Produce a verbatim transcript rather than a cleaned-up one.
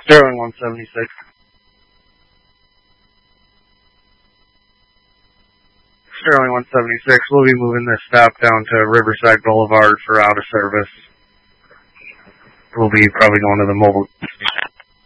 Sterling one seventy-six. Sterling one seventy-six, we'll be moving this stop down to Riverside Boulevard for out of service. We'll be probably going to the mobile